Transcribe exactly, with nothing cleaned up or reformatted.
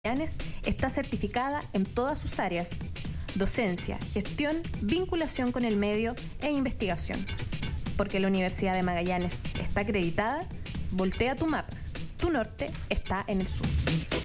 Magallanes está certificada en todas sus áreas: docencia, gestión, vinculación con el medio e investigación. Porque la Universidad de Magallanes está acreditada, voltea tu mapa. Tu norte está en el sur.